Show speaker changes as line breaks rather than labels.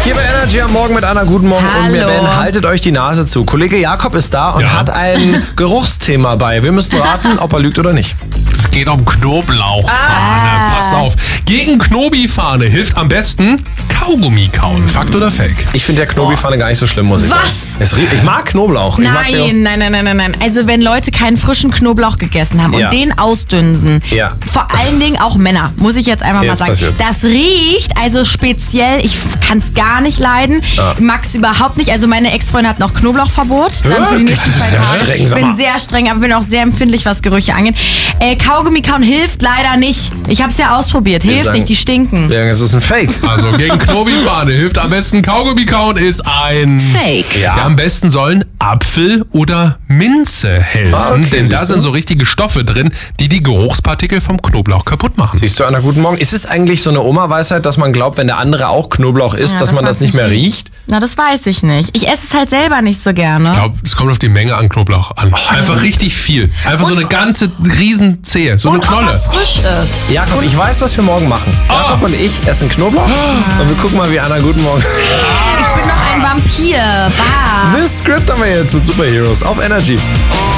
Hier bei Energy am Morgen mit Anna. Guten Morgen.
Hallo.
Und wir werden, haltet euch die Nase zu. Kollege Jakob ist da und hat ein Geruchsthema bei. Wir müssen raten, ob er lügt oder nicht.
Es geht um Knoblauchfahne. Pass auf. Gegen Knobi-Fahne hilft am besten Kaugummi kauen. Fakt oder Fake?
Ich finde der Knobi-Pfanne gar nicht so schlimm, muss ich sagen.
Was?
Ich mag Knoblauch.
Nein. Also wenn Leute keinen frischen Knoblauch gegessen haben
Ja.
und den ausdünsen,
Ja.
vor allen Dingen auch Männer, muss ich jetzt einfach mal
Jetzt
sagen.
passiert's.
Das riecht also speziell, ich kann es gar nicht leiden, mag es überhaupt nicht. Also meine Ex-Freundin hat noch Knoblauchverbot dann für die nächsten
Das ist
2
ja
Tage.
streng,
Ich
sag
bin
mal.
sehr streng, aber bin auch sehr empfindlich, was Gerüche angeht. Kaugummi kauen hilft leider nicht. Ich habe es ja ausprobiert, hilft
sagen-
nicht, die stinken.
Ja, es ist ein Fake.
Also gegen Knobi-Fahne hilft am besten Kaugummi kauen ist ein...
Fake.
Ja.
Ja, am besten sollen Apfel oder Minze helfen,
Okay,
denn da
siehst
sind
du?
so richtige Stoffe drin, die die Geruchspartikel vom Knoblauch kaputt machen.
Siehst du, Anna, guten Morgen. Ist es eigentlich so eine Oma-Weisheit, dass man glaubt, wenn der andere auch Knoblauch isst,
Ja,
dass man das
weiß
nicht
ich
mehr riecht?
Na, das weiß ich nicht. Ich esse es halt selber nicht so gerne.
Ich glaube, es kommt auf die Menge an Knoblauch an. Einfach richtig viel. Einfach so eine ganze Riesenzehe, so eine
Und ob er
Knolle.
frisch ist.
Jakob, ich weiß, was wir morgen machen. Jakob und ich essen Knoblauch und wir gucken mal, wie Anna, guten Morgen.
Ich bin noch ein Vampir. Bah.
The Script haben wir jetzt mit Superheroes auf Energy.